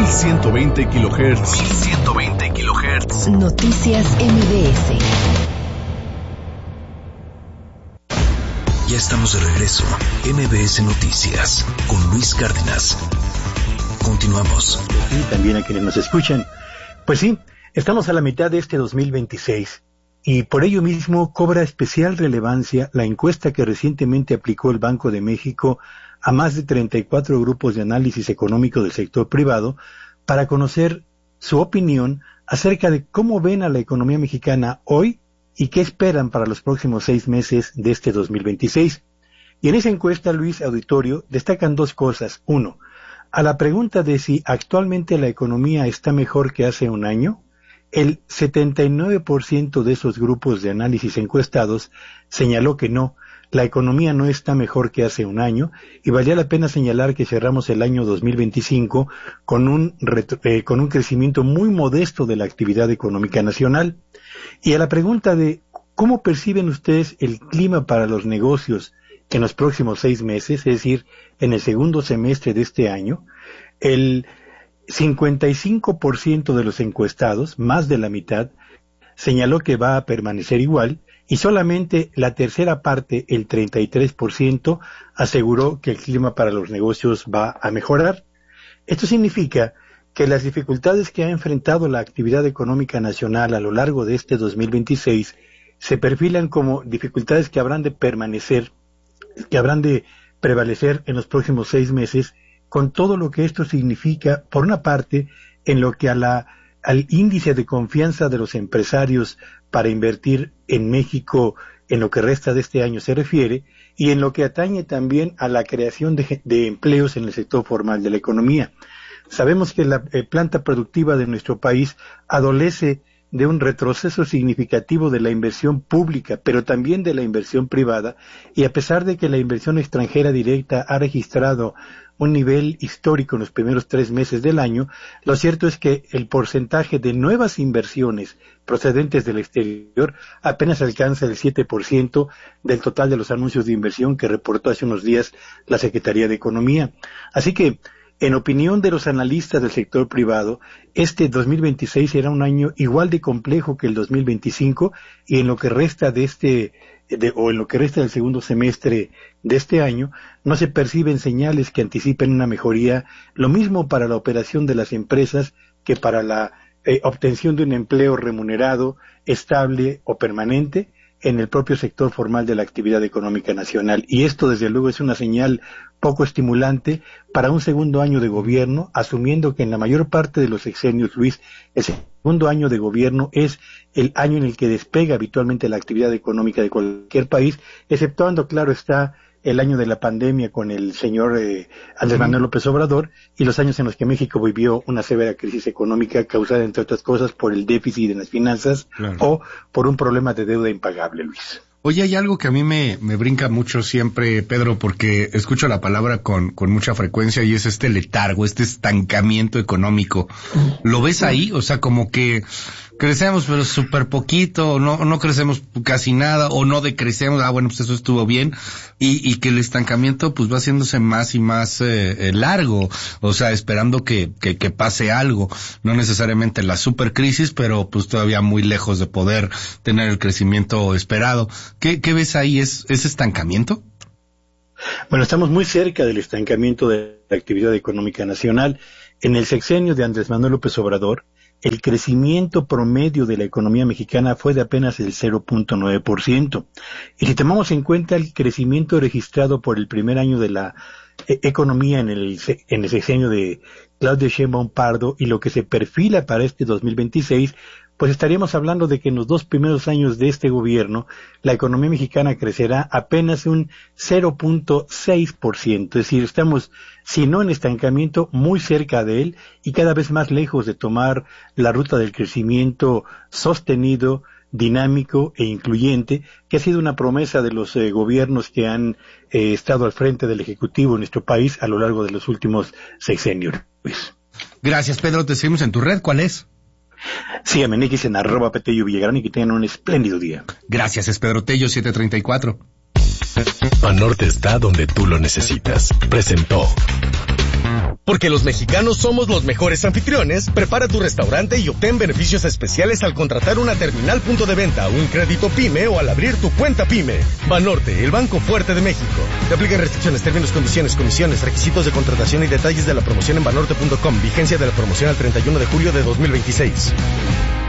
1120 kilohertz. 1120 kilohertz. Noticias MBS. Ya estamos de regreso. MBS Noticias con Luis Cárdenas. Continuamos. Y también a quienes nos escuchan. Pues sí, estamos a la mitad de este 2026 y por ello mismo cobra especial relevancia la encuesta que recientemente aplicó el Banco de México a más de 34 grupos de análisis económico del sector privado para conocer su opinión acerca de cómo ven a la economía mexicana hoy y qué esperan para los próximos 6 meses de este 2026. Y en esa encuesta, Luis, auditorio, destacan 2 cosas. 1, a la pregunta de si actualmente la economía está mejor que hace un año, el 79% de esos grupos de análisis encuestados señaló que no, la economía no está mejor que hace un año, y valía la pena señalar que cerramos el año 2025 con un crecimiento muy modesto de la actividad económica nacional. Y a la pregunta de ¿cómo perciben ustedes el clima para los negocios en los próximos 6 meses, es decir, en el segundo semestre de este año? El 55% de los encuestados, más de la mitad, señaló que va a permanecer igual, y solamente la tercera parte, el 33%, aseguró que el clima para los negocios va a mejorar. Esto significa que las dificultades que ha enfrentado la actividad económica nacional a lo largo de este 2026 se perfilan como dificultades que habrán de permanecer, que habrán de prevalecer en los próximos 6 meses, con todo lo que esto significa, por una parte, en lo que al índice de confianza de los empresarios para invertir en México en lo que resta de este año se refiere, y en lo que atañe también a la creación de empleos en el sector formal de la economía. Sabemos que la planta productiva de nuestro país adolece de un retroceso significativo de la inversión pública, pero también de la inversión privada, y a pesar de que la inversión extranjera directa ha registrado un nivel histórico en los primeros 3 meses del año, lo cierto es que el porcentaje de nuevas inversiones procedentes del exterior apenas alcanza el 7% del total de los anuncios de inversión que reportó hace unos días la Secretaría de Economía. Así que, en opinión de los analistas del sector privado, este 2026 será un año igual de complejo que el 2025, y en lo que resta en lo que resta del segundo semestre de este año, no se perciben señales que anticipen una mejoría, lo mismo para la operación de las empresas que para la obtención de un empleo remunerado, estable o permanente en el propio sector formal de la actividad económica nacional. Y esto, desde luego, es una señal poco estimulante para un segundo año de gobierno, asumiendo que en la mayor parte de los sexenios, Luis, el segundo año de gobierno es el año en el que despega habitualmente la actividad económica de cualquier país, exceptuando, claro está, el año de la pandemia con el señor Andrés Manuel López Obrador, y los años en los que México vivió una severa crisis económica causada, entre otras cosas, por el déficit en las finanzas, claro, o por un problema de deuda impagable, Luis. Oye, hay algo que a mí me brinca mucho siempre, Pedro, porque escucho la palabra con mucha frecuencia, y es este letargo, este estancamiento económico. ¿Lo ves ahí? O sea, como que crecemos pero súper poquito, no crecemos casi nada, o no decrecemos, bueno, pues eso estuvo bien, y que el estancamiento pues va haciéndose más y más largo, o sea, esperando que pase algo, no necesariamente la supercrisis, pero pues todavía muy lejos de poder tener el crecimiento esperado. ¿Qué ves ahí? ¿Es estancamiento? Bueno, estamos muy cerca del estancamiento de la actividad económica nacional. En el sexenio de Andrés Manuel López Obrador, el crecimiento promedio de la economía mexicana fue de apenas el 0.9%. Y si tomamos en cuenta el crecimiento registrado por el primer año de la economía en el sexenio de Claudia Sheinbaum Pardo y lo que se perfila para este 2026, pues estaríamos hablando de que en los 2 primeros años de este gobierno la economía mexicana crecerá apenas un 0.6%, es decir, estamos, si no en estancamiento, muy cerca de él y cada vez más lejos de tomar la ruta del crecimiento sostenido, dinámico e incluyente, que ha sido una promesa de los gobiernos que han estado al frente del Ejecutivo en nuestro país a lo largo de los últimos sexenios. Gracias, Pedro. Te seguimos en tu red. ¿Cuál es? Síganme en X en @Petello Villagrán y que tengan un espléndido día. Gracias, es Pedro Tello, 734. Banorte está donde tú lo necesitas. Presentó Porque los mexicanos somos los mejores anfitriones, prepara tu restaurante y obtén beneficios especiales al contratar una terminal punto de venta, un crédito PYME o al abrir tu cuenta PYME. Banorte, el banco fuerte de México. Te aplican restricciones, términos, condiciones, comisiones, requisitos de contratación y detalles de la promoción en banorte.com. Vigencia de la promoción al 31 de julio de 2026.